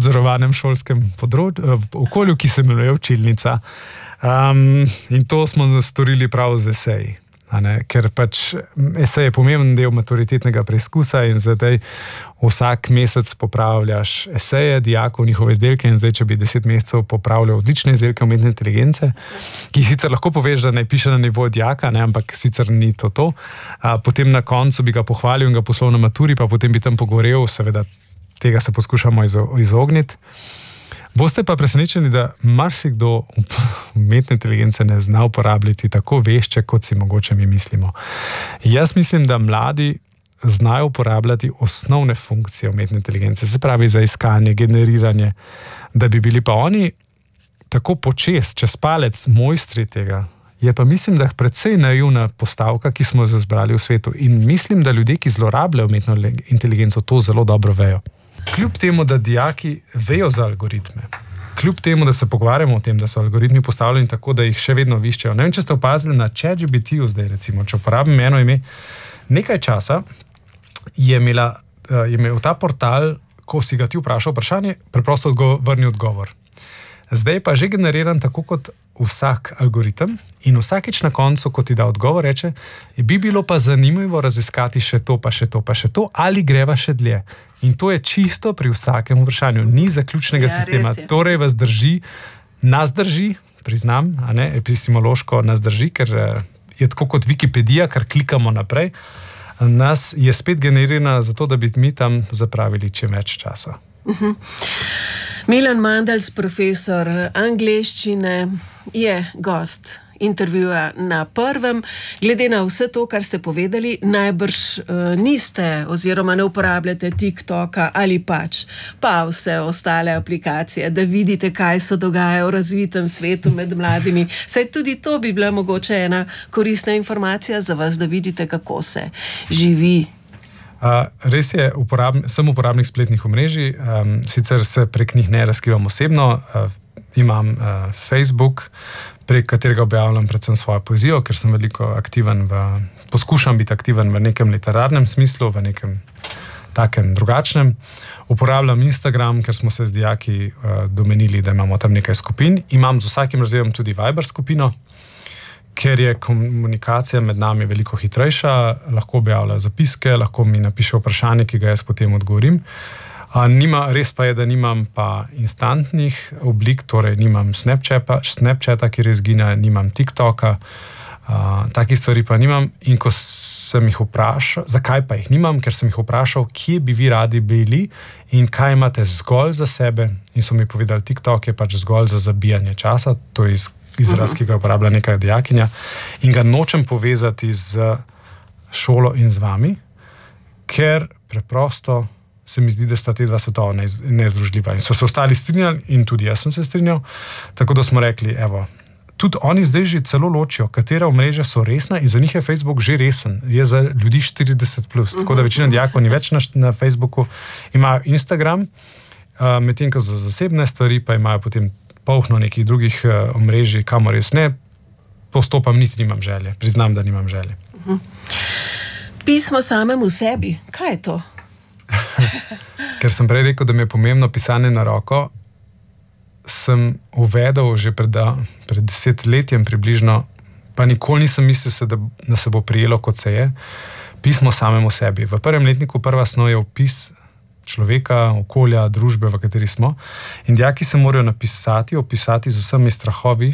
nadzorovanem šolskem okolju, ki se imenuje učilnica. In to smo storili prav z eseji. Ker pač esej je pomemben del maturitetnega preizkusa in zdaj vsak mesec popravljaš eseje dijakov, njihove izdelke in zdaj, če bi 10 mesecev popravljal odlične izdelke umetne inteligence, ki sicer lahko poveš, da ne piše na nivoju dijaka, ampak sicer ni to. Potem na koncu bi ga pohvalil in ga poslal na maturi, pa potem bi tam pogovoril, seveda tega se poskušamo izogniti. Boste pa presenečeni, da marsikdo umetne inteligence ne zna uporabljati tako vešče, kot si mogoče mi mislimo. Jaz mislim, da mladi znajo uporabljati osnovne funkcije umetne inteligence, se pravi za iskanje, generiranje, da bi bili pa oni tako počez, čez palec mojstri tega. Je pa mislim, da precej naivna postavka, ki smo jo zbrali v svetu. In mislim, da ljudje, ki zlorabljajo umetno inteligenco, to zelo dobro vejo. Kljub temu, da dijaki vejo za algoritme, kljub temu, da se pogovarjamo o tem, da so algoritmi postavljeni tako, da jih še vedno viščejo. Ne vem, če ste opazili na ChatGPT-ju zdaj, recimo, če uporabim eno ime, nekaj časa je imel ta portal, ko si ga ti vprašal vprašanje, preprosto vrni odgovor. Zdaj pa že generiran tako kot vsak algoritem in vsakič na koncu, ko ti da odgovor, reče, bi bilo pa zanimivo raziskati še to, pa še to, pa še to, ali greva še dlje. In to je čisto pri vsakem vprašanju. Ni zaključnega sistema. Torej vas drži, nas drži, priznam, epistemološko nas drži, ker je tako kot Wikipedija, kar klikamo naprej, nas je spet generirana zato, da bi mi tam zapravili čim več časa. Milan Mandels, profesor angleščine, je gost intervjuja na Prvem. Glede na vse to, kar ste povedali, najbrž niste oziroma ne uporabljate TikToka ali pa vse ostale aplikacije, da vidite, kaj se dogaja v razvitem svetu med mladimi. Saj tudi to bi bila mogoče ena koristna informacija za vas, da vidite, kako se živi. Res je, sem uporabnik spletnih omrežij, sicer se prek njih ne razkrivam osebno, imam Facebook, prek katerega objavljam predvsem svojo poezijo, ker sem veliko aktiven poskušam biti aktiven v nekem literarnem smislu, v nekem takem drugačnem. Uporabljam Instagram, ker smo se z dijaki domenili, da imamo tam nekaj skupin. Imam z vsakim razredom tudi Viber skupino, ker je komunikacija med nami veliko hitrejša, lahko objavlja zapiske, lahko mi napiše vprašanje, ki ga jaz potem odgovorim. Res pa je, da nimam pa instantnih oblik, torej nimam Snapchata, ki res gine, nimam TikToka, takih stvari pa nimam. In ko sem jih vprašal, zakaj pa jih nimam, ker sem jih vprašal, kje bi vi radi bili in kaj imate zgolj za sebe, in so mi povedali, TikTok je pač zgolj za zabijanje časa, to je izraz, ki ga uporablja neka dijakinja, in ga nočem povezati z šolo in z vami, ker preprosto se mi zdi, da sta te dva svetova nezdružljiva. In so se ostali strinjali in tudi jaz sem se strinjal, tako da smo rekli, evo, tudi oni zdaj že celo ločijo, katera omrežja so resna in za njih je Facebook že resen, je za ljudi 40+, tako da večina dijakov ni več na Facebooku, imajo Instagram, medtem ko za zasebne stvari pa imajo potem polno nekih drugih omrežij, kamor res ne postopam, niti nimam želje. Priznam, da nimam želje. Pismo samemu sebi, kaj je to? Ker sem prej rekel, da mi je pomembno pisanje na roko, sem uvedel že pred 10 letjem približno, pa nikoli nisem mislil, da se bo prijelo, kot se je, pismo samemu sebi. V prvem letniku prva snov je opis človeka, okolja, družbe, v kateri smo. In dijaki se morajo opisati z vsemi strahovi,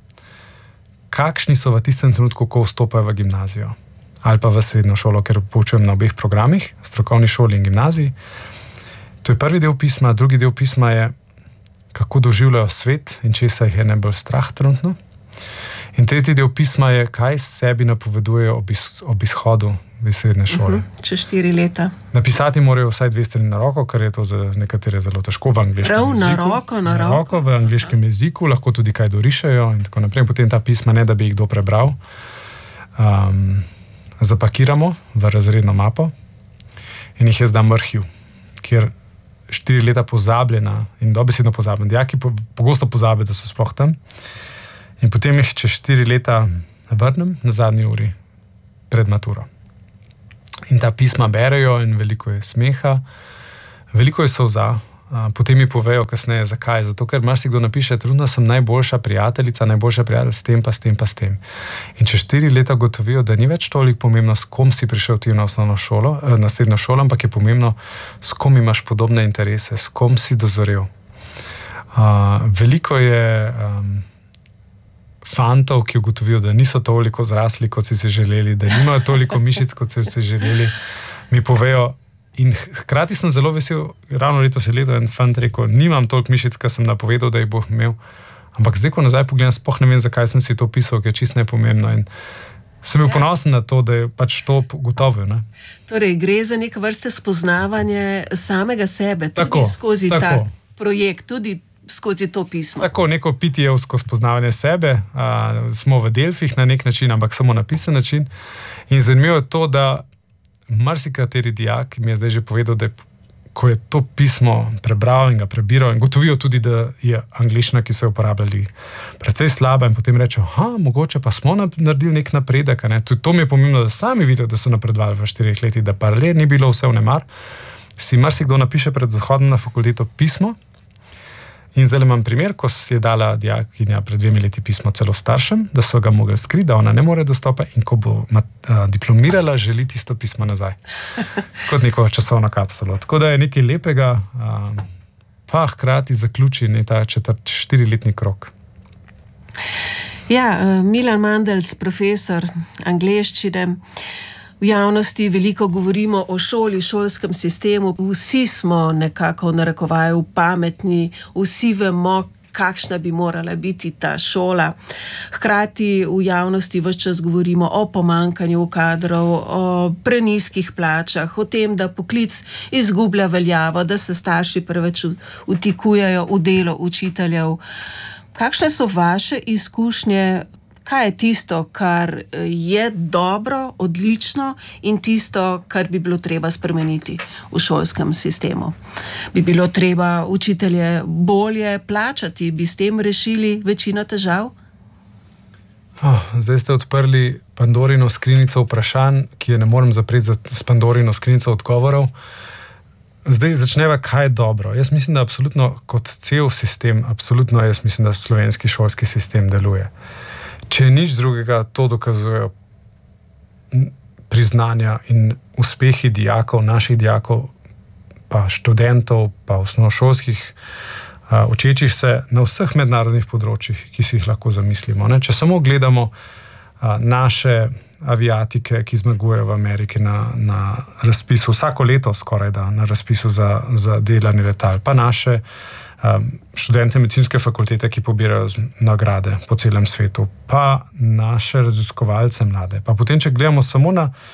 kakšni so v tistem trenutku, ko vstopajo v gimnazijo ali pa v srednjo šolo, ker poučujem na obeh programih, strokovni šoli in gimnaziji. To je prvi del pisma, drugi del pisma je, kako doživljajo svet in česa jih je najbolj strah trenutno. In tretji del pisma je, kaj sebi napovedujejo ob izhodu iz srednje šole. Čez 4 leta. Napisati morajo vsaj 2 strani na roko, kar je to za nekatere zelo težko v angleškem jeziku. Na roko. V angleškem jeziku, lahko tudi kaj dorišajo in tako naprej. Potem ta pisma, ne da bi jih kdo prebral, zapakiramo v razredno mapo in jih jaz dam v arhiv, kjer 4 leta pozabljena in dobesedno pozabljena. Dijaki pogosto pozabijo, da so sploh tam. In potem jih čez 4 leta vrnem na zadnji uri pred maturo. In ta pisma berejo in veliko je smeha, veliko je solza, potem mi povejo kasneje, zakaj. Zato, ker marsikdo napiše, trudno sem najboljša prijateljica s tem pa s tem pa s tem. In čez 4 leta gotovijo, da ni več toliko pomembno, s kom si prišel ti na osnovno šolo, na srednjo šolo, ampak je pomembno, s kom imaš podobne interese, s kom si dozorel. Veliko je fantov, ki ugotovijo, da niso toliko zrasli, kot si želeli, da nimajo toliko mišic, kot si želeli. Mi povejo, in hkrati sem zelo vesel, ravno letos je leto en fant rekel, nimam toliko mišic, kar sem napovedal, da jih bo imel, ampak zdaj, ko nazaj pogledam, sploh ne vem, zakaj sem si to pisal, ker je čisto nepomembno in sem bil ponosen na to, da je pač to gotovo. Ne? Torej, gre za neke vrste spoznavanje samega sebe, tudi skozi ta projekt, tudi skozi to pismo. Tako, neko pitijevsko spoznavanje sebe, smo v Delfih na nek način, ampak samo na pisan način. In zanimivo je to, da marsikateri dijak mi je zdaj že povedal, da ko je to pismo prebral in ga prebiral in gotovijo tudi, da je angliščina, ki so jo uporabljali, precej slaba in potem reče, mogoče pa smo naredili nek napredek. Ne? Tudi to mi je pomembno, da sami vidijo, da so napredovali v 4 letih, da pa le ni bilo vse vnemar. Si marsikdo napiše pred odhodom na fakulteto pismo. In zdaj imam primer, ko si je dala dijakinja pred 2 leti pismo celo staršem, da so ga mogli skriti, da ona ne more dostopati in ko bo diplomirala, želi tisto pismo nazaj. Kot neko časovno kapsulo. Tako da je nekaj lepega, pa hkrati zaključi ta 4-letni krog. Ja, Milan Mandelc, profesor angleščine. V javnosti veliko govorimo o šoli, šolskem sistemu. Vsi smo nekako v narekovaju pametni, vsi vemo, kakšna bi morala biti ta šola. Hkrati v javnosti ves čas govorimo o pomanjkanju kadrov, o prenizkih plačah, o tem, da poklic izgublja veljavo, da se starši preveč vtikujejo v delo učiteljev. Kakšne so vaše izkušnje? Kaj je tisto, kar je dobro, odlično in tisto, kar bi bilo treba spremeniti v šolskem sistemu? Bi bilo treba učitelje bolje plačati? Bi s tem rešili večino težav? Zdaj ste odprli Pandorino skrinjico vprašanj, ki je ne morem zapreti s Pandorino skrinjico odgovorov. Zdaj začneva, kaj je dobro. Jaz mislim, da absolutno kot cel sistem, jaz mislim, da slovenski šolski sistem deluje. Če nič drugega, to dokazujejo priznanja in uspehi dijakov, naših dijakov, pa študentov, pa osnovnošolskih učečih se na vseh mednarodnih področjih, ki si jih lahko zamislimo. Ne? Če samo gledamo naše aviatike, ki zmagujejo v Ameriki na razpisu, vsako leto skoraj da, na razpisu za delanje letal, pa naše študente medicinske fakultete, ki pobirajo nagrade po celem svetu, pa naše raziskovalce mlade. Pa potem, če gledamo samo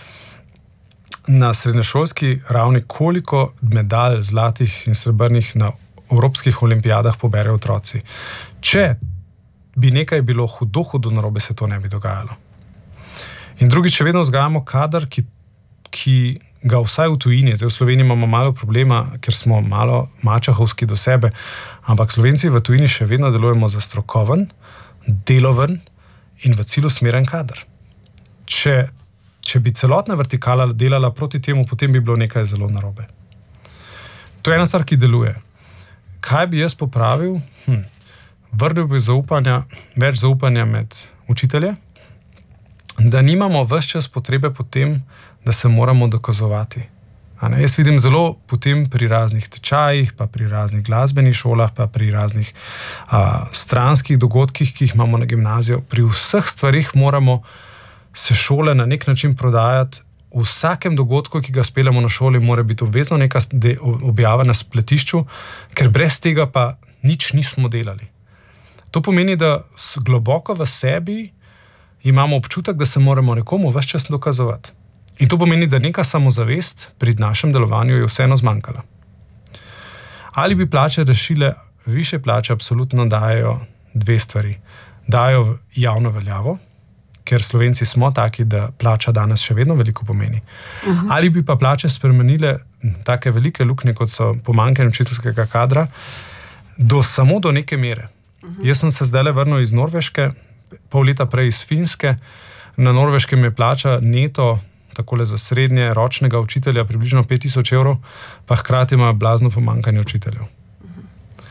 na srednješolski ravni, koliko medalj zlatih in srebrnih na evropskih olimpijadah poberajo otroci. Če bi nekaj bilo hudo narobe, se to ne bi dogajalo. In drugič, še vedno vzgajamo kader, ki ga vsaj v tujini, zdaj v Sloveniji imamo malo problema, ker smo malo mačahovski do sebe, ampak Slovenci v tujini še vedno delujemo za strokoven, deloven in v cilj usmerjen kader. Če bi celotna vertikala delala proti temu, potem bi bilo nekaj zelo narobe. To je ena stvar, ki deluje. Kaj bi jaz popravil? Vrnil bi več zaupanja med učitelje, da nimamo ves čas potrebe po tem, da se moramo dokazovati. Jaz vidim zelo potem pri raznih tečajih, pa pri raznih glasbenih šolah, pa pri raznih stranskih dogodkih, ki jih imamo na gimnaziju. Pri vseh stvarih moramo se šole na nek način prodajati. V vsakem dogodku, ki ga speljamo na šoli, mora biti obvezno neka objava na spletišču, ker brez tega pa nič nismo delali. To pomeni, da globoko v sebi imamo občutek, da se moramo nekomu ves čas dokazovati. In to pomeni, da neka samozavest pri našem delovanju je vseeno zmanjkala. Ali bi plače rešile? Više plače absolutno dajo 2 stvari. Dajo javno veljavo, ker Slovenci smo taki, da plača danes še vedno veliko pomeni. Ali bi pa plače spremenile take velike luknje, kot so pomanjkanje učiteljskega kadra, samo do neke mere. Jaz sem se zdaj vrnil iz Norveške, pol leta prej iz Finske. Na Norveškem je plača neto, takole za srednje ročnega učitelja, približno 5000 evrov, pa hkrati ima blazno pomanjkanje učiteljev.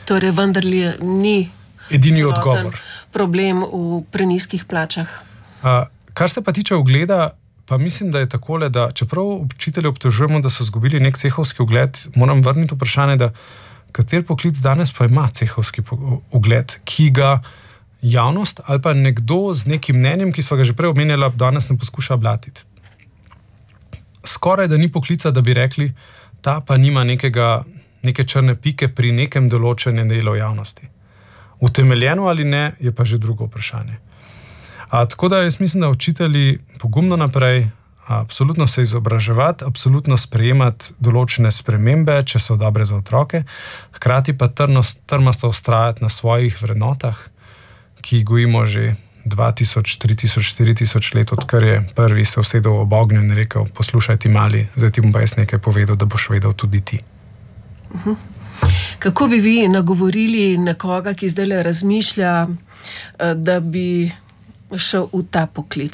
Torej, vendarle ni edini odgovor. Problem v prenizkih plačah. Kar se pa tiče ugleda, pa mislim, da je takole, da čeprav učitelje obtožujemo, da so izgubili nek cehovski ugled, moram vrniti vprašanje, da kater poklic danes pa ima cehovski ugled, ki ga javnost ali pa nekdo z nekim mnenjem, ki sva ga že prej omenjala, danes ne poskuša blatiti. Skoraj da ni poklica, da bi rekli, ta pa nima neke črne pike pri nekem določenem delu javnosti. Utemeljeno ali ne, je pa že drugo vprašanje. Tako da jaz mislim, da učitelji pogumno naprej, absolutno se izobraževati, absolutno sprejemati določene spremembe, če so dobre za otroke, hkrati pa trmasto vztrajati na svojih vrednotah, ki jih gojimo že 2000, 3000, 4000 let, odkar je prvi se usedel ob ognju in rekel, poslušaj ti mali, zdaj ti bom pa jaz nekaj povedal, da boš vedel tudi ti. Kako bi vi nagovorili nekoga, ki zdaj razmišlja, da bi šel v ta poklic?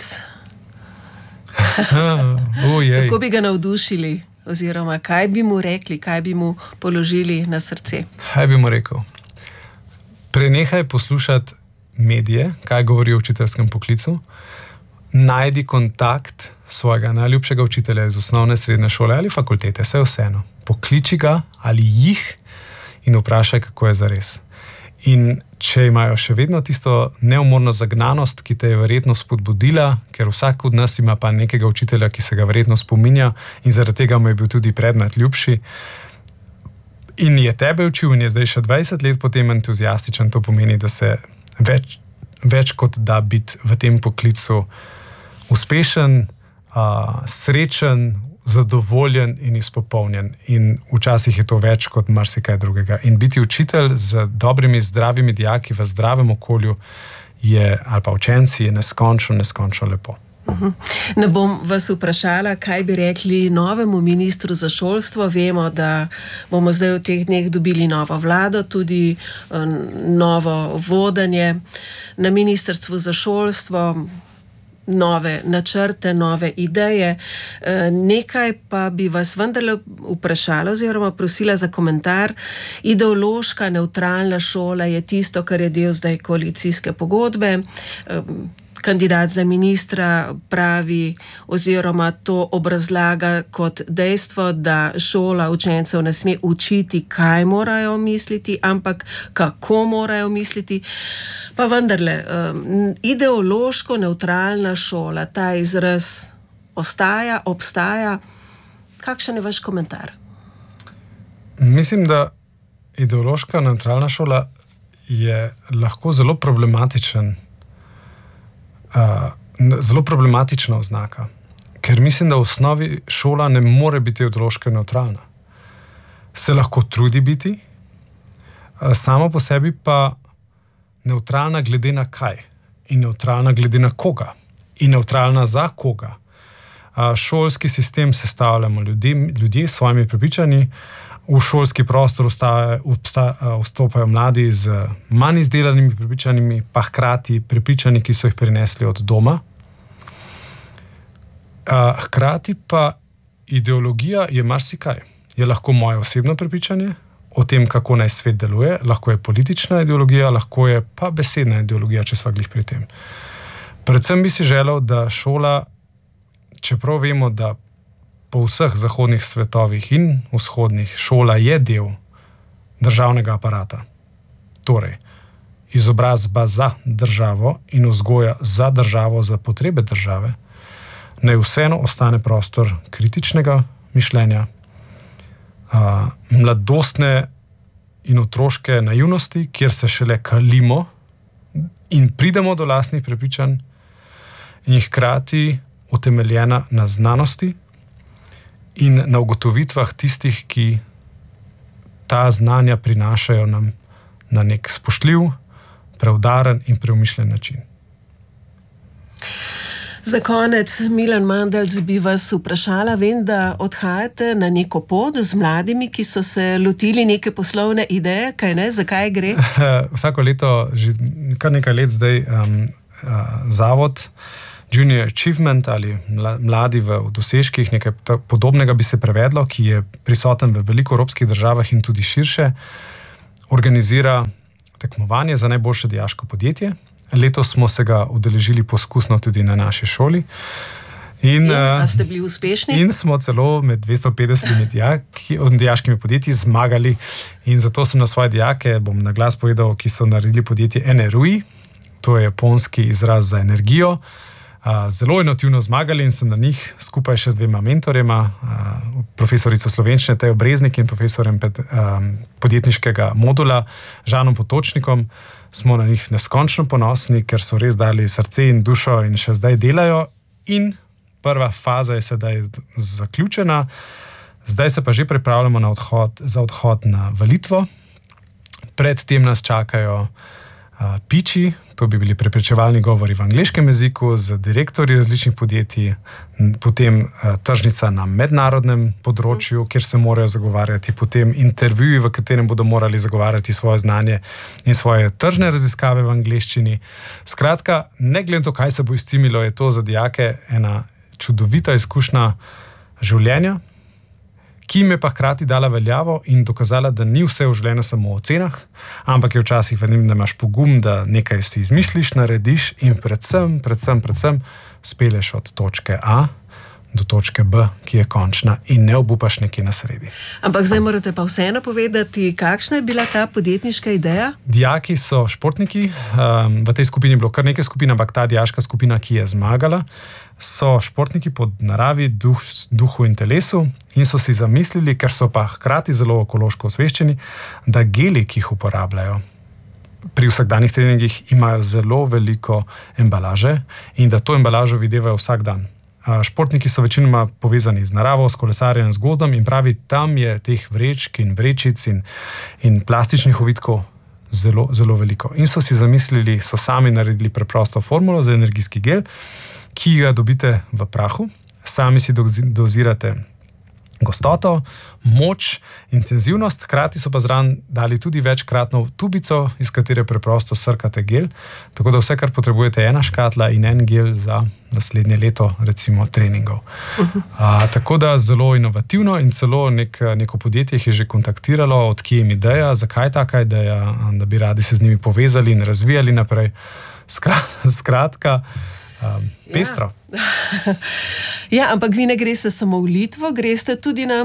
Kako bi ga navdušili? Oziroma, kaj bi mu rekli, kaj bi mu položili na srce? Kaj bi mu rekel? Prenehaj poslušati medije, kaj govori o učiteljskem poklicu, najdi kontakt svojega najljubšega učitelja iz osnovne, srednje šole ali fakultete, vseeno. Pokliči ga ali jih in vprašaj, kako je zares. In če imajo še vedno tisto neumorno zagnanost, ki te je verjetno spodbudila, ker vsak od nas ima pa nekega učitelja, ki se ga verjetno spominja in zaradi tega mu je bil tudi predmet ljubši, in je tebe učil in je zdaj še 20 let potem entuziastičen, to pomeni, da se več kot da biti v tem poklicu uspešen, srečen, zadovoljen in izpopolnjen. In včasih je to več kot marsikaj drugega. In biti učitelj z dobrimi, zdravimi dijaki v zdravem okolju ali pa učenci je neskončno lepo. Ne bom vas vprašala, kaj bi rekli novemu ministru za šolstvo. Vemo, da bomo zdaj v teh dneh dobili novo vlado, tudi novo vodenje na ministrstvu za šolstvo, nove načrte, nove ideje. Nekaj pa bi vas vendarle vprašala oziroma prosila za komentar. Ideološka, nevtralna šola je tisto, kar je del zdaj koalicijske pogodbe. Kandidat za ministra pravi oziroma to obrazlaga kot dejstvo, da šola učencev ne sme učiti, kaj morajo misliti, ampak kako morajo misliti. Pa vendarle, ideološko nevtralna šola, ta izraz obstaja. Kakšen je vaš komentar? Mislim, da ideološka nevtralna šola je lahko zelo problematična oznaka, ker mislim, da v osnovi šola ne more biti ideološko nevtralna. Se lahko trudi biti, samo po sebi pa nevtralna glede na kaj in nevtralna glede na koga in nevtralna za koga. Šolski sistem sestavljamo ljudje s svojimi prepričanji, v šolski prostor vstopajo mladi z manj izdelanimi prepričanji, pa hkrati prepričanji, ki so jih prinesli od doma. Hkrati pa ideologija je marsikaj. Je lahko moje osebno prepričanje o tem, kako naj svet deluje, lahko je politična ideologija, lahko je pa besedna ideologija, če sva glih pri tem. Predvsem bi si želel, da šola, čeprav vemo, da po vseh zahodnih svetovih in vzhodnih šola je del državnega aparata. Torej, izobrazba za državo in vzgoja za državo, za potrebe države, naj vseeno ostane prostor kritičnega mišljenja, mladostne in otroške naivnosti, kjer se šele kalimo in pridemo do lastnih prepričanj in hkrati utemeljena na znanosti in na ugotovitvah tistih, ki ta znanja prinašajo nam na nek spoštljiv, preudaren in premišljen način. Za konec, Milan Mandelc, bi vas vprašala, vem, da odhajate na neko pot z mladimi, ki so se lotili neke poslovne ideje, kaj ne, zakaj gre? Vsako leto, že kar nekaj let zdaj, zavod Junior Achievement ali mladi v dosežkih, nekaj podobnega bi se prevedlo, ki je prisoten v veliko evropskih državah in tudi širše, organizira tekmovanje za najboljše dijaško podjetje. Letos smo se ga udeležili poskusno tudi na naši šoli. A ste bili uspešni? In smo celo med 250 dijaškimi podjetji zmagali. In zato sem na svoje dijake, bom na glas povedal, ki so naredili podjetje Enerui, to je japonski izraz za energijo, zelo inovativno zmagali in sem na njih skupaj še z dvema mentorjema, profesorico slovenščine Tejo Breznik in profesorjem podjetniškega modula Žanom Potočnikom, smo na njih neskončno ponosni, ker so res dali srce in dušo in še zdaj delajo. In prva faza je sedaj zaključena, zdaj se pa že pripravljamo za odhod v Litvo. Predtem nas čakajo piči, to bi bili prepričevalni govori v angleškem jeziku z direktorji različnih podjetij, potem tržnica na mednarodnem področju, kjer se morajo zagovarjati, potem intervjuji, v katerem bodo morali zagovarjati svoje znanje in svoje tržne raziskave v angleščini. Skratka, ne glede na to, kaj se bo izcimilo, je to za dijake ena čudovita izkušnja življenja, ki jim je pa hkrati dala veljavo in dokazala, da ni vse v življenju samo o cenah, ampak je včasih v njim, da imaš pogum, da nekaj si izmisliš, narediš in predvsem speleš od točke A do točke B, ki je končna in ne obupaš nekje na sredi. Ampak zdaj morate pa vseeno povedati, kakšna je bila ta podjetniška ideja? Dijaki so športniki, v tej skupini je bilo kar nekaj skupin, ampak ta dijaška skupina, ki je zmagala, so športniki po naravi, duhu in telesu in so si zamislili, ker so pa hkrati zelo ekološko osveščeni, da geli, ki jih uporabljajo pri vsakdanjih treningih, imajo zelo veliko embalaže in da to embalažo videvajo vsak dan. Športniki so večinoma povezani z naravo, s kolesarjem, z gozdom in pravi, tam je teh vrečk in vrečic in plastičnih ovitkov zelo, zelo veliko. In so si zamislili, so sami naredili preprosto formulo za energijski gel, ki ga dobite v prahu, sami si dozirate gostoto, moč, intenzivnost, hkrati so pa zraven dali tudi večkratno tubico, iz katere preprosto srkate gel, tako da vse, kar potrebujete, je ena škatla in en gel za naslednje leto, recimo, treningov. Tako da zelo inovativno in celo neko podjetje jih je že kontaktiralo, od kje jim ideja, zakaj taka ideja, da bi radi se z njimi povezali in razvijali naprej. Skratka, pestro. Ja, ampak vi ne greste samo v Litvo, greste tudi na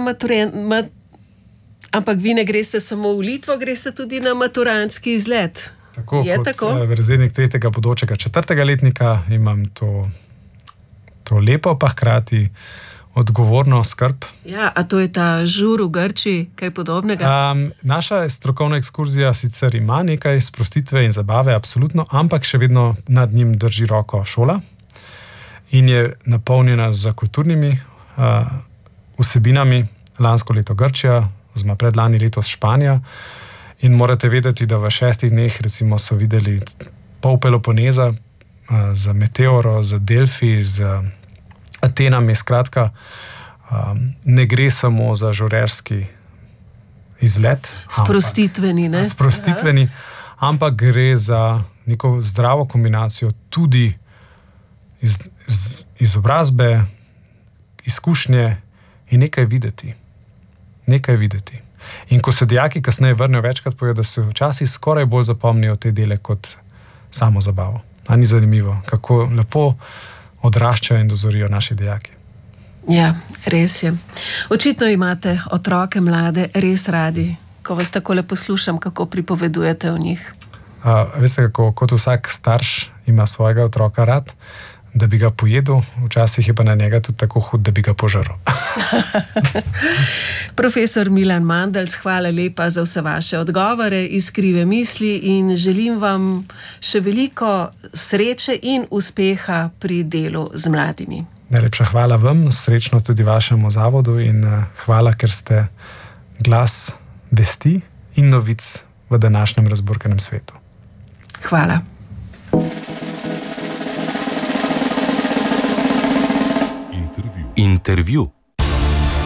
maturantski izlet. Tako, kot verzednik 3. bodočega 4. letnika imam to lepo, pa hkrati odgovorno skrb. Ja, a to je ta žur v Grčiji, kaj podobnega? Naša strokovna ekskurzija sicer ima nekaj sprostitve in zabave, absolutno, ampak še vedno nad njim drži roko šola in je napolnjena z kulturnimi vsebinami. Lansko leto Grčija, oziroma predlani letos Španija. In morate vedeti, da v 6 dneh recimo so videli pol Peloponeza z Meteoro, z Delfi, z Atenami. Skratka, ne gre samo za žurerski izlet. Sprostitveni, ne? Sprostitveni, ampak gre za neko zdravo kombinacijo tudi izobrazbe, izkušnje in nekaj videti. In ko se dijaki kasneje vrnejo, večkrat povedo, da se včasih skoraj bolj zapomnijo te dele kot samo zabavo. A ni zanimivo, kako lepo odraščajo in dozorijo naši dijaki. Ja, res je. Očitno imate otroke, mlade, res radi, ko vas takole poslušam, kako pripovedujete o njih. Veste, kako kot vsak starš ima svojega otroka rad, da bi ga pojedel, včasih je pa na njega tudi tako hud, da bi ga požrl. Profesor Milan Mandelc, hvala lepa za vse vaše odgovore, iskrive misli in želim vam še veliko sreče in uspeha pri delu z mladimi. Najlepša hvala vam, srečno tudi vašemu zavodu in hvala, ker ste glas vesti in novic v današnjem razburkanem svetu. Hvala. Intervju.